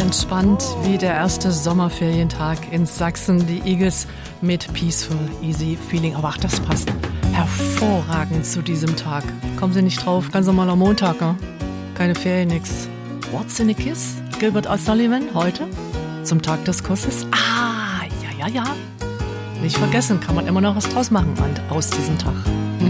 Entspannt wie der erste Sommerferientag in Sachsen. Die Eagles mit Peaceful, Easy Feeling. Aber ach, das passt hervorragend zu diesem Tag. Kommen Sie nicht drauf, ganz normaler Montag, ne? Keine Ferien, nix. What's in a Kiss? Gilbert O'Sullivan heute zum Tag des Kusses. Ah, ja. Nicht vergessen, kann man immer noch was draus machen aus diesem Tag.